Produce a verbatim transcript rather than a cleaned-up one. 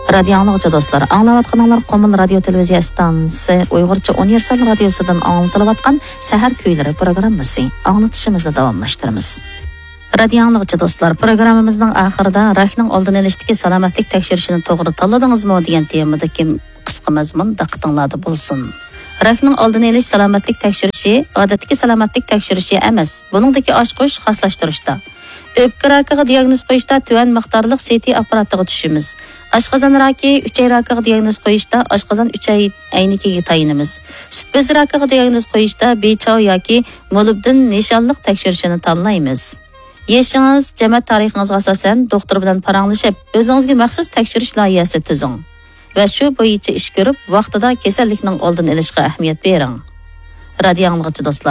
Radio anlıqçı dostlar, anlayatqanlar Qo'mil radio televiziya stansiyasi Uyg'urcha Universal radiosidan anlatılayotgan Sahar kuylari programmasi anlatışımızda davamlaştıramiz. Radio anlıqçı dostlar, programımızın ahırida rakning oldini olishdagi salomatlik tekshirishini to'g'ri tanladingizmi degan temadagi qisqa mazmun diqqatingizda bo'lsin. Rakning oldini olish salomatlik tekshirishi odatdagi salomatlik tekshirishi emas, buningdagi oshqo'sh xaslashtirishda. Öpke rakiga diagnoz qo'yishda tuvan miqdorliq C T apparatiga tushimiz. Oshqozon raki uch oy rakiga diagnoz qo'yishda oshqozon uch oy aynikiga tayinimiz. Sut bezi rakiga diagnoz qo'yishda bechov yoki molibdin nishonliq tekshirishini tanlaymiz. Yashingiz, jamoat tarixingizga asosan doktor bilan paranglashib, o'zingizga maxsus tekshirish loyihasi tuzing va shu bo'yicha ish ko'rib, vaqtida kasallikning oldini olishga ahamiyat bering. Radio anlıqçı dostlar